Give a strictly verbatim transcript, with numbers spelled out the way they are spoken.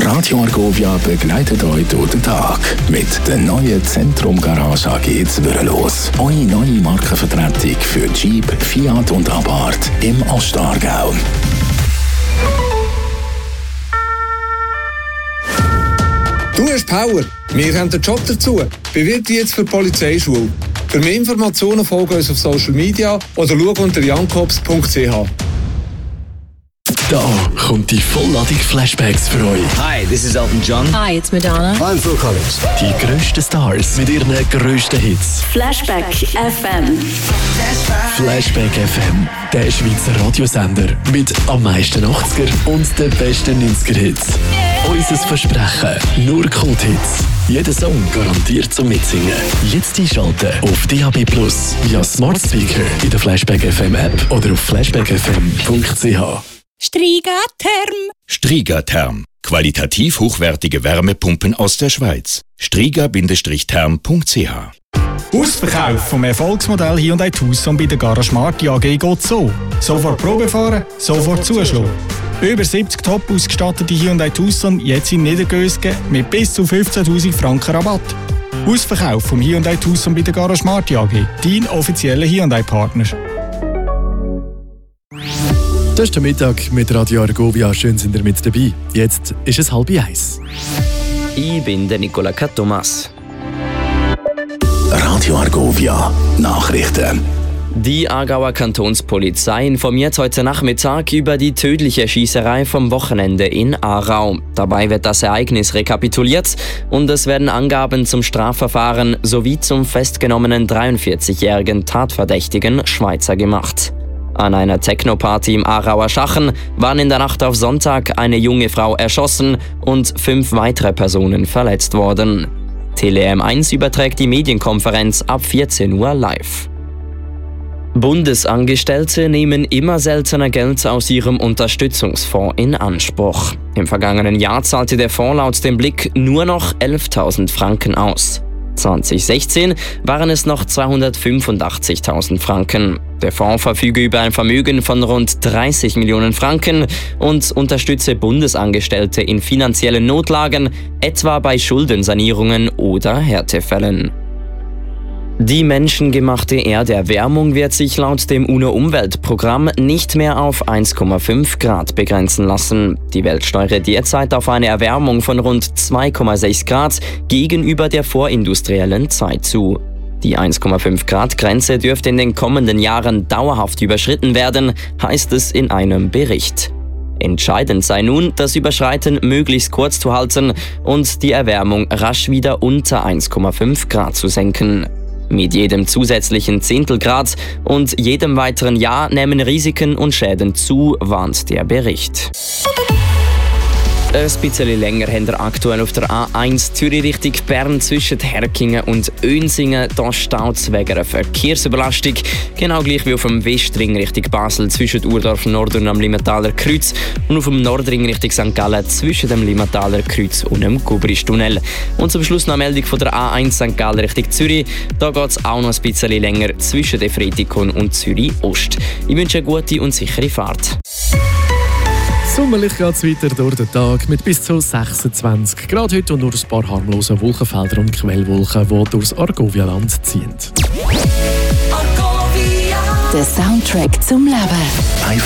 Radio Argovia begleitet euch durch den Tag mit der neuen Zentrum Garage A G Zwirrelos. Eure neue Markenvertretung für Jeep, Fiat und Abarth im Ostaargau. Du hast Power. Wir haben den Job dazu. Bewirb dich jetzt für die Polizeischule. Für mehr Informationen folge uns auf Social Media oder schau unter jankops punkt c h. Da kommt die Vollladung Flashbacks für euch. Hi, this is Elton John. Hi, it's Madonna. I'm Phil Collins. Die grössten Stars mit ihren grössten Hits. Flashback F M. Flashback F M, der Schweizer Radiosender mit am meisten achtziger und den besten neunziger-Hits. Unser Versprechen, nur Kult-Hits. Jeder Song garantiert zum Mitsingen. Jetzt einschalten auf D A B plus, via Smart Speaker in der Flashback F M App oder auf flashback f m punkt c h. Strigatherm. Strigatherm. Qualitativ hochwertige Wärmepumpen aus der Schweiz. striga Bindestrich-therm punkt c h. Ausverkauf vom Erfolgsmodell Hyundai Tucson bei der Garage Marti A G geht so. Sofort Probe fahren, sofort zuschlagen. Über siebzig top ausgestattete Hyundai Tucson jetzt in Niedergösgen mit bis zu fünfzehntausend Franken Rabatt. Ausverkauf vom Hyundai Tucson bei der Garage Marti A G, dein offizieller Hyundai-Partner. Das ist der Mittag mit Radio Argovia. Schön sind ihr mit dabei. Jetzt ist es halb eins. Ich bin der Nicola Thomas. Radio Argovia Nachrichten. Die Aargauer Kantonspolizei informiert heute Nachmittag über die tödliche Schießerei vom Wochenende in Aarau. Dabei wird das Ereignis rekapituliert und es werden Angaben zum Strafverfahren sowie zum festgenommenen dreiundvierzigjährigen Tatverdächtigen Schweizer gemacht. An einer Techno-Party im Aarauer Schachen waren in der Nacht auf Sonntag eine junge Frau erschossen und fünf weitere Personen verletzt worden. Tele M eins überträgt die Medienkonferenz ab vierzehn Uhr live. Bundesangestellte nehmen immer seltener Geld aus ihrem Unterstützungsfonds in Anspruch. Im vergangenen Jahr zahlte der Fonds laut dem Blick nur noch elftausend Franken aus. zwanzig sechzehn waren es noch zweihundertfünfundachtzigtausend Franken. Der Fonds verfüge über ein Vermögen von rund dreißig Millionen Franken und unterstütze Bundesangestellte in finanziellen Notlagen, etwa bei Schuldensanierungen oder Härtefällen. Die menschengemachte Erderwärmung wird sich laut dem UNO-Umweltprogramm nicht mehr auf eins Komma fünf Grad begrenzen lassen. Die Welt steuere derzeit auf eine Erwärmung von rund zwei Komma sechs Grad gegenüber der vorindustriellen Zeit zu. Die eins Komma fünf Grad Grenze dürfte in den kommenden Jahren dauerhaft überschritten werden, heißt es in einem Bericht. Entscheidend sei nun, das Überschreiten möglichst kurz zu halten und die Erwärmung rasch wieder unter eins Komma fünf Grad zu senken. Mit jedem zusätzlichen Zehntelgrad und jedem weiteren Jahr nehmen Risiken und Schäden zu, warnt der Bericht. Ein bisschen länger haben wir aktuell auf der A eins Zürich Richtung Bern zwischen Herkingen und Önsingen. Da staut es wegen einer Verkehrsüberlastung. Genau gleich wie auf dem Westring Richtung Basel zwischen Urdorf Nord und dem Limmataler Kreuz. Und auf dem Nordring Richtung Sankt Gallen zwischen dem Limmataler Kreuz und dem Gubristunnel. Und zum Schluss noch eine Meldung von der A eins Sankt Gallen Richtung Zürich. Da geht es auch noch ein bisschen länger zwischen der Fretikon und Zürich Ost. Ich wünsche eine gute und sichere Fahrt. Sommerlich geht es weiter durch den Tag mit bis zu sechsundzwanzig Grad heute und nur ein paar harmlose Wolkenfelder und Quellwolken, die durchs Argovia-Land ziehen. Der Soundtrack zum Leben.